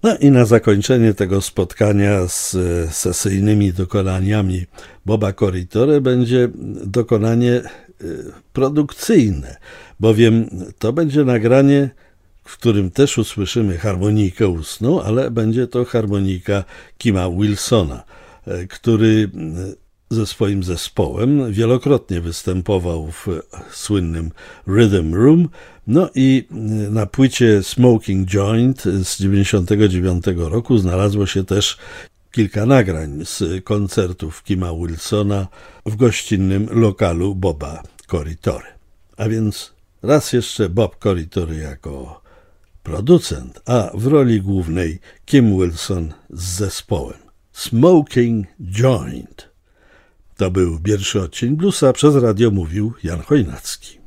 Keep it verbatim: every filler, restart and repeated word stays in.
No i na zakończenie tego spotkania z sesyjnymi dokonaniami Boba Corritore będzie dokonanie produkcyjne, bowiem to będzie nagranie, w którym też usłyszymy harmonikę ustną, ale będzie to harmonika Kima Wilsona, który ze swoim zespołem wielokrotnie występował w słynnym Rhythm Room, no i na płycie Smoking Joint z dziewięćdziesiątego dziewiątego roku znalazło się też kilka nagrań z koncertów Kima Wilsona w gościnnym lokalu Boba Corritore. A więc raz jeszcze Bob Corritore jako producent, a w roli głównej Kim Wilson z zespołem. Smoking Joint. To był pierwszy odcień Bluesa, przez radio mówił Jan Chojnacki.